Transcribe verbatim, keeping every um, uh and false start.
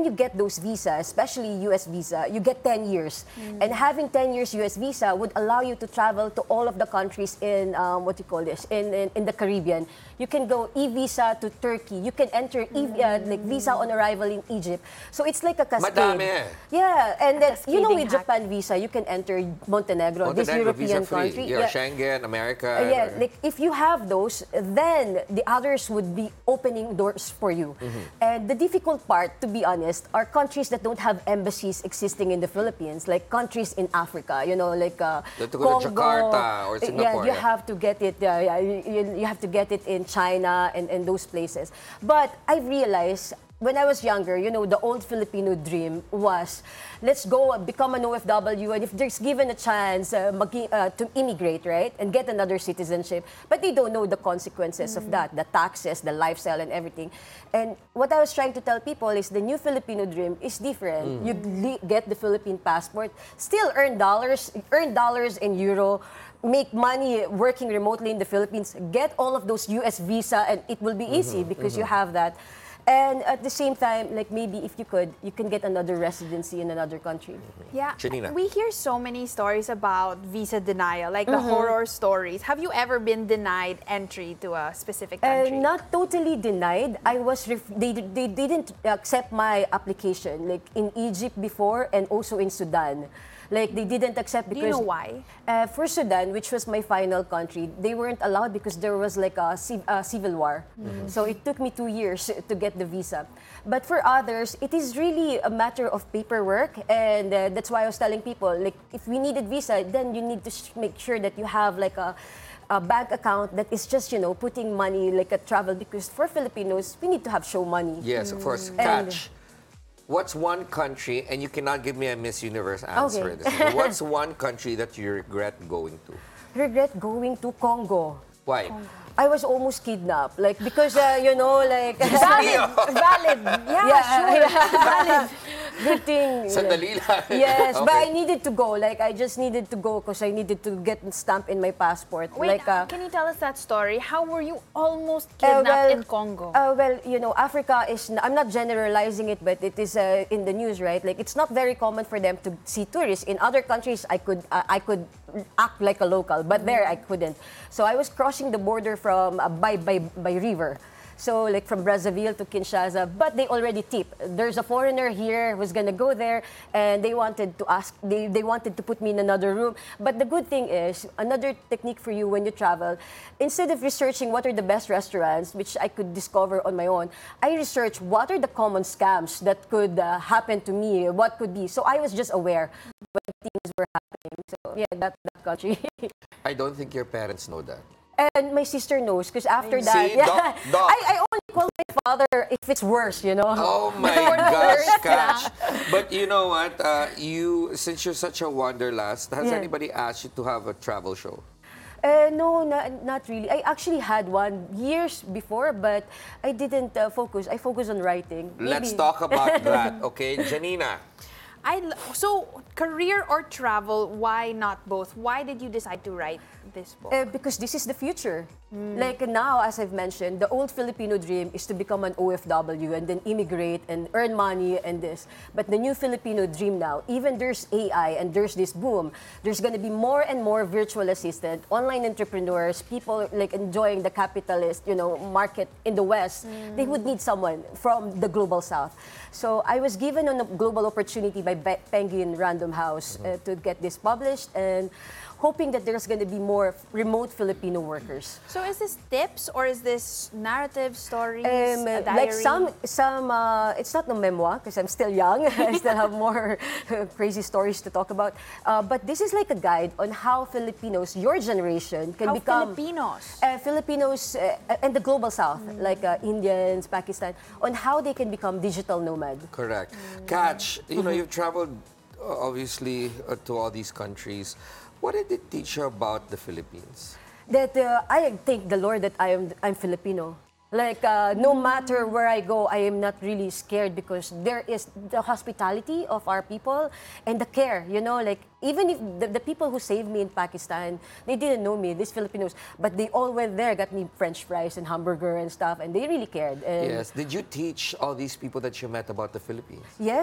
when you get those visas, especially U S visa, you get ten years. Mm. And having ten years U S visa would allow you to travel to all of the countries in, um, what you call this, in, in, in the Caribbean. You can go e-visa to Turkey. You can enter e uh, like visa on arrival in Egypt. So it's like a cascade. Madami. Yeah, and then, you know, with hack. Japan visa, you can enter Montenegro, Montenegro this European visa free. country. Yeah, Yeah. Schengen, America. Uh, yeah, like if you have those, then the others would be opening doors for you. Mm-hmm. And the difficult part, to be honest, are countries that don't have embassies existing in the Philippines, like countries in Africa, you know, like uh, to go to Congo. Jakarta or Singapore. Yeah, you yeah. have to get it. Uh, yeah, you, you have to get it in China and, and those places. But I realized, when I was younger, you know, the old Filipino dream was, let's go become an O F W, and if there's given a chance uh, magi- uh, to immigrate, right, and get another citizenship, but they don't know the consequences mm. of that, the taxes, the lifestyle, and everything. And what I was trying to tell people is the new Filipino dream is different. Mm. You le- get the Philippine passport, still earn dollars, earn dollars in euro, make money working remotely in the Philippines, get all of those U S visa, and it will be easy mm-hmm, because mm-hmm. you have that. And at the same time, like maybe if you could, you can get another residency in another country. Mm-hmm. Yeah, Janina. We hear so many stories about visa denial, like mm-hmm. the horror stories. Have you ever been denied entry to a specific country? Uh, not totally denied. I was ref- they, they didn't accept my application, like in Egypt before and also in Sudan. Like, they didn't accept because... Do you know why? Uh, for Sudan, which was my final country, they weren't allowed because there was like a, civ- a civil war. Mm-hmm. So it took me two years to get the visa. But for others, it is really a matter of paperwork. And uh, that's why I was telling people, like, if we needed visa, then you need to sh- make sure that you have like a a bank account that is just, you know, putting money like a travel, because for Filipinos, we need to have show money. Yes, of course. And- Catch. What's one country, and you cannot give me a Miss Universe answer. Okay. This, what's one country that you regret going to? Regret going to Congo. Why? Congo. I was almost kidnapped, like, because, uh, you know, like... Valid, valid. Yeah, Yeah, sure. yeah. Valid. Good thing. Sandali lang. Yes, Okay. but I needed to go. Like, I just needed to go because I needed to get stamp in my passport. Wait, like, uh, can you tell us that story? How were you almost Uh, kidnapped well, in Congo? Uh, well, you know, Africa is, n- I'm not generalizing it, but it is uh, in the news, right? Like, it's not very common for them to see tourists. In other countries, I could, uh, I could act like a local, but mm-hmm. there I couldn't. So I was crossing the border from, uh, by, by, by river. So, like, from Brazzaville to Kinshasa, but they already tip. There's a foreigner here who's gonna go there, and they wanted to ask, they, they wanted to put me in another room. But the good thing is, another technique for you when you travel, instead of researching what are the best restaurants, which I could discover on my own, I researched what are the common scams that could uh, happen to me, what could be. So I was just aware when things were happening. So, yeah, that, that country. I don't think your parents know that. And my sister knows, because after See, that, yeah, doc, doc. I, I only call my father if it's worse, you know. Oh my gosh, Catch. But you know what? Uh, you, since you're such a wanderlust, has Yeah. anybody asked you to have a travel show? Uh, no, not, not really. I actually had one years before, but I didn't uh, focus. I focus on writing. Let's Maybe. talk about that, okay? Janina. I l- so career or travel? Why not both? Why did you decide to write this book? Uh, because this is the future. Like now, as I've mentioned, the old Filipino dream is to become an O F W and then immigrate and earn money and this. But the new Filipino dream now, even there's A I and there's this boom, there's going to be more and more virtual assistant, online entrepreneurs, people like enjoying the capitalist, you know, market in the West. They would need someone from the global South. So I was given a global opportunity by Be- Penguin Random House uh, to get this published, and hoping that there's going to be more remote Filipino workers. So is this tips or is this narrative stories? Um, a like diary? some, some uh, it's not a memoir because I'm still young. I still have more crazy stories to talk about. Uh, but this is like a guide on how Filipinos, your generation, can How become Filipinos? uh, Filipinos uh, and the global South, Mm. like uh, Indians, Pakistan, on how they can become digital nomad. Correct. Catch, you know, you've traveled uh, obviously uh, to all these countries. What did it teach you about the Philippines? That uh, I thank the Lord that I am I'm Filipino. Like, uh, no matter where I go, I am not really scared because there is the hospitality of our people and the care, you know, like, even if the, the people who saved me in Pakistan, they didn't know me, these Filipinos, but they all went there, got me French fries and hamburger and stuff, and they really cared. And Yes. Did you teach all these people that you met about the Philippines? yes.